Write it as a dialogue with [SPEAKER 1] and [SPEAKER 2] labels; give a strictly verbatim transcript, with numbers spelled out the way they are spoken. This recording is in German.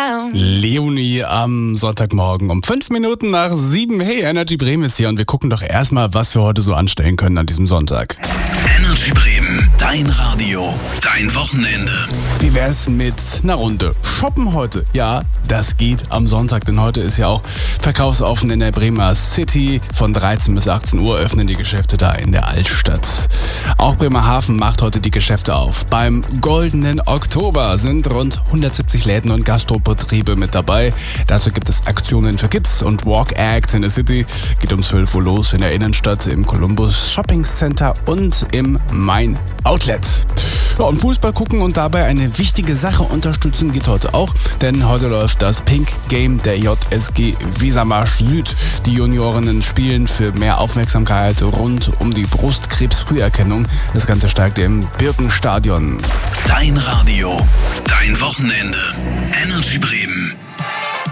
[SPEAKER 1] down.
[SPEAKER 2] Leonie am Sonntagmorgen um fünf Minuten nach sieben. Hey, Energy Bremen ist hier und wir gucken doch erstmal, was wir heute so anstellen können an diesem Sonntag.
[SPEAKER 3] Energy Bremen, dein Radio, dein Wochenende.
[SPEAKER 2] Wie wär's mit einer Runde shoppen heute? Ja, das geht am Sonntag, denn heute ist ja auch verkaufsoffen in der Bremer City. Von dreizehn bis achtzehn Uhr öffnen die Geschäfte da in der Altstadt. Auch Bremerhaven macht heute die Geschäfte auf. Beim Goldenen Oktober sind rund hundertsiebzig Läden und Gastrobetriebe mit dabei. Dazu gibt es Aktionen für Kids und Walk-Acts in der City. Geht um zwölf Uhr los in der Innenstadt, im Columbus Shopping Center und im Main Outlet. Ja, und Fußball gucken und dabei eine wichtige Sache unterstützen geht heute auch, denn heute läuft das Pink Game der J S G Wesermarsch Süd. Die Juniorinnen spielen für mehr Aufmerksamkeit rund um die Brustkrebsfrüherkennung. Das Ganze steigt im Birkenstadion.
[SPEAKER 3] Dein Radio, dein Wochenende. Energy Bremen.